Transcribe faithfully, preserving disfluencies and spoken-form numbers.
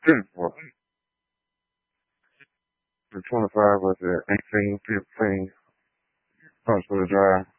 Well, the twenty-five was the eighteen, fifteen, pumps for the drive.